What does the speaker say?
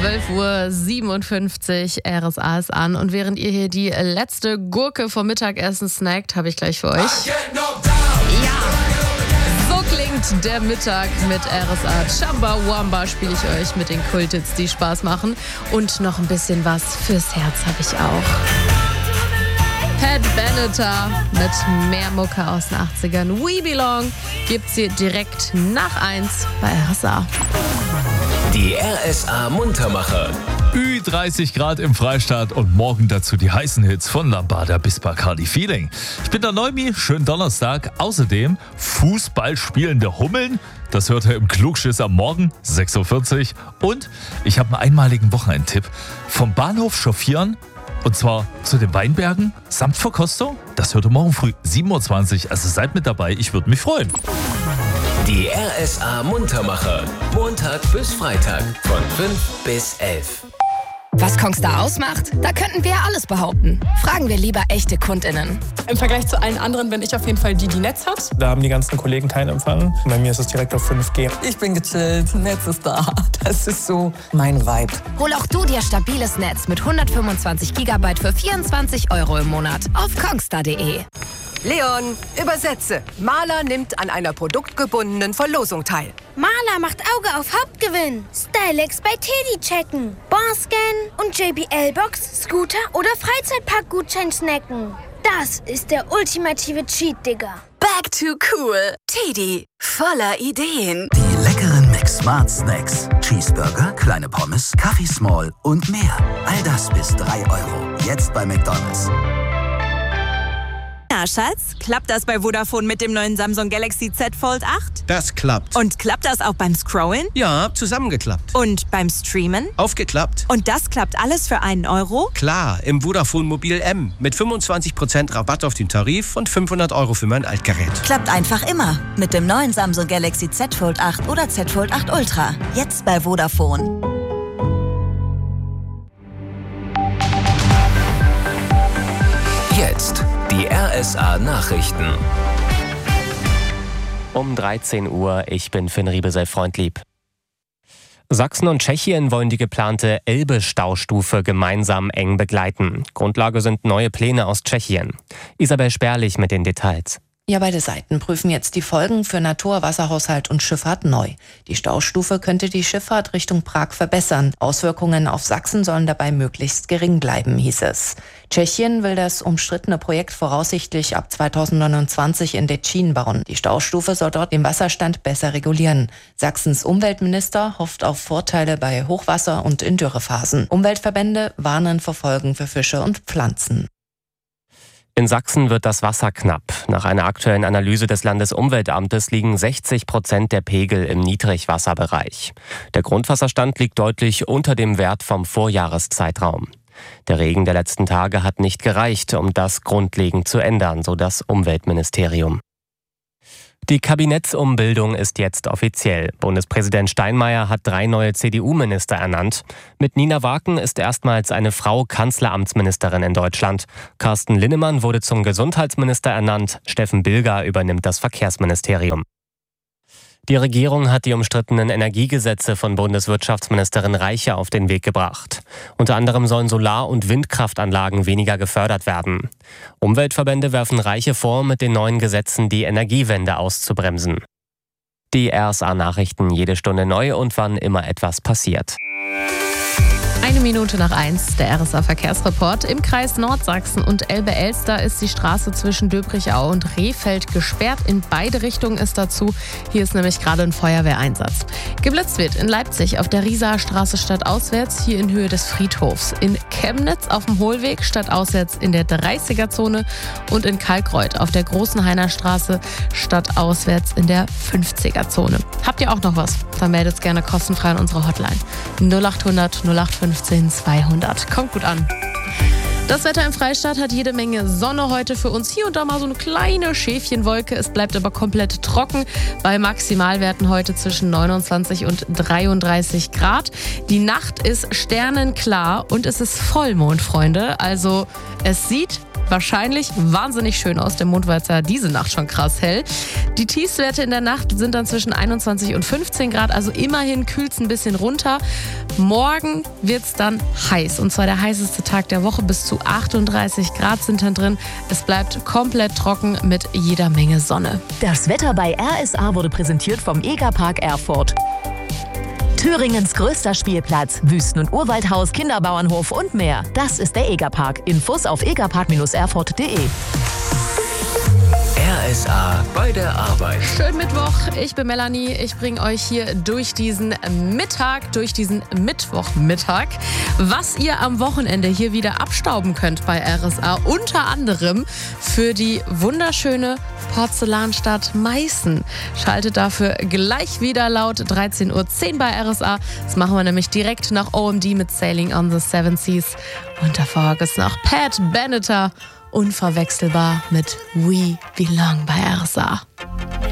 12:57 Uhr, RSA ist an. Und während ihr hier die letzte Gurke vom Mittagessen snackt, habe ich gleich für euch. Ja, so klingt der Mittag mit RSA. Chumbawamba spiele ich euch mit den Kulthits, die Spaß machen. Und noch ein bisschen was fürs Herz habe ich auch. Pat Benatar mit mehr Mucke aus den 80ern. We Belong gibt's hier direkt nach 1 bei RSA. Die RSA Muntermacher. 30 Grad im Freistaat und morgen dazu die heißen Hits von Lambada bis Bacardi Feeling. Ich bin der Neumi, schönen Donnerstag. Außerdem Fußball spielende Hummeln. Das hört ihr im Klugschiss am Morgen, 6:40 Uhr. Und ich habe einen einmaligen Wochenendtipp. Vom Bahnhof chauffieren. Und zwar zu den Weinbergen samt Verkostung. Das hört ihr morgen früh 7:20 Uhr. Also seid mit dabei, ich würde mich freuen. Die RSA Muntermacher. Montag bis Freitag von 5 bis 11. Was Kongstar ausmacht? Da könnten wir ja alles behaupten. Fragen wir lieber echte KundInnen. Im Vergleich zu allen anderen bin ich auf jeden Fall die Netz hat. Da haben die ganzen Kollegen keinen Empfang. Bei mir ist es direkt auf 5G. Ich bin gechillt, Netz ist da. Das ist so mein Vibe. Hol auch du dir stabiles Netz mit 125 GB für 24 € im Monat auf kongstar.de. Leon, übersetze. Maler nimmt an einer produktgebundenen Verlosung teil. Maler macht Auge auf Hauptgewinn. Stylex bei Teddy checken. Barscan und JBL-Box, Scooter oder Freizeitpark-Gutschein snacken. Das ist der ultimative Cheat, Digga. Back to cool. Teddy, voller Ideen. Die leckeren Mix Smart Snacks. Cheeseburger, kleine Pommes, Kaffee Small und mehr. All das bis 3 €. Jetzt bei McDonald's. Na, Schatz, klappt das bei Vodafone mit dem neuen Samsung Galaxy Z Fold 8? Das klappt. Und klappt das auch beim Scrollen? Ja, zusammengeklappt. Und beim Streamen? Aufgeklappt. Und das klappt alles für 1 €? Klar, im Vodafone Mobil M. Mit 25% Rabatt auf den Tarif und 500 € für mein Altgerät. Klappt einfach immer. Mit dem neuen Samsung Galaxy Z Fold 8 oder Z Fold 8 Ultra. Jetzt bei Vodafone. Jetzt die RSA Nachrichten. Um 13 Uhr, ich bin Finn Riebesell-Freundlieb. Sachsen und Tschechien wollen die geplante Elbe-Staustufe gemeinsam eng begleiten. Grundlage sind neue Pläne aus Tschechien. Isabel Sperlich mit den Details. Ja, beide Seiten prüfen jetzt die Folgen für Natur, Wasserhaushalt und Schifffahrt neu. Die Staustufe könnte die Schifffahrt Richtung Prag verbessern. Auswirkungen auf Sachsen sollen dabei möglichst gering bleiben, hieß es. Tschechien will das umstrittene Projekt voraussichtlich ab 2029 in Děčín bauen. Die Staustufe soll dort den Wasserstand besser regulieren. Sachsens Umweltminister hofft auf Vorteile bei Hochwasser und in Dürrephasen. Umweltverbände warnen vor Folgen für Fische und Pflanzen. In Sachsen wird das Wasser knapp. Nach einer aktuellen Analyse des Landesumweltamtes liegen 60% der Pegel im Niedrigwasserbereich. Der Grundwasserstand liegt deutlich unter dem Wert vom Vorjahreszeitraum. Der Regen der letzten Tage hat nicht gereicht, um das grundlegend zu ändern, so das Umweltministerium. Die Kabinettsumbildung ist jetzt offiziell. Bundespräsident Steinmeier hat 3 neue CDU-Minister ernannt. Mit Nina Waken ist erstmals eine Frau Kanzleramtsministerin in Deutschland. Carsten Linnemann wurde zum Gesundheitsminister ernannt. Steffen Bilger übernimmt das Verkehrsministerium. Die Regierung hat die umstrittenen Energiegesetze von Bundeswirtschaftsministerin Reiche auf den Weg gebracht. Unter anderem sollen Solar- und Windkraftanlagen weniger gefördert werden. Umweltverbände werfen Reiche vor, mit den neuen Gesetzen die Energiewende auszubremsen. Die RSA-Nachrichten jede Stunde neu und wann immer etwas passiert. 1:01, der RSA-Verkehrsreport. Im Kreis Nordsachsen und Elbe-Elster ist die Straße zwischen Döbrichau und Rehfeld gesperrt. In beide Richtungen ist dazu. Hier ist nämlich gerade ein Feuerwehreinsatz. Geblitzt wird in Leipzig auf der Riesaer Straße stadtauswärts, hier in Höhe des Friedhofs. In Chemnitz auf dem Hohlweg stadtauswärts in der 30er-Zone und in Kalkreuth auf der Großenhainer Straße stadtauswärts in der 50er-Zone. Habt ihr auch noch was? Dann meldet es gerne kostenfrei an unsere Hotline. 0800 0815 200. Kommt gut an. Das Wetter im Freistaat hat jede Menge Sonne heute für uns. Hier und da mal so eine kleine Schäfchenwolke. Es bleibt aber komplett trocken bei Maximalwerten heute zwischen 29 und 33 Grad. Die Nacht ist sternenklar und es ist Vollmond, Freunde. Also es sieht wahrscheinlich wahnsinnig schön aus. Der Mond war jetzt ja diese Nacht schon krass hell. Die Tiefstwerte in der Nacht sind dann zwischen 21 und 15 Grad, also immerhin kühlt es ein bisschen runter. Morgen wird es dann heiß, und zwar der heißeste Tag der Woche. Bis zu 38 Grad sind dann drin. Es bleibt komplett trocken mit jeder Menge Sonne. Das Wetter bei RSA wurde präsentiert vom Egerpark Erfurt. Thüringens größter Spielplatz, Wüsten- und Urwaldhaus, Kinderbauernhof und mehr. Das ist der Egerpark. Infos auf egerpark-erfurt.de. RSA bei der Arbeit. Schönen Mittwoch, ich bin Melanie. Ich bringe euch hier durch diesen Mittwochmittag, was ihr am Wochenende hier wieder abstauben könnt bei RSA. Unter anderem für die wunderschöne Porzellanstadt Meißen. Schaltet dafür gleich wieder laut 13:10 Uhr bei RSA. Das machen wir nämlich direkt nach OMD mit Sailing on the Seven Seas. Und davor ist noch Pat Benatar, unverwechselbar mit We Belong bei RSA.